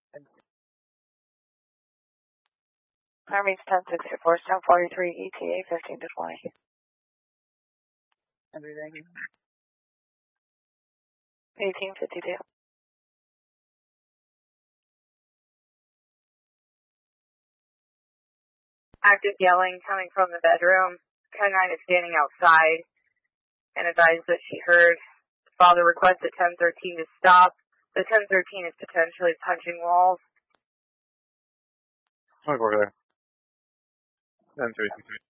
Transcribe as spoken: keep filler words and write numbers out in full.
Army's ten sixty-four, ten forty-three, E T A fifteen to twenty. Everything. eighteen fifty-two. Active yelling coming from the bedroom. ten nine is standing outside and advised that she heard the father request at ten thirteen to stop. The ten thirteen is potentially punching walls. I'll go over there. ten thirty-three.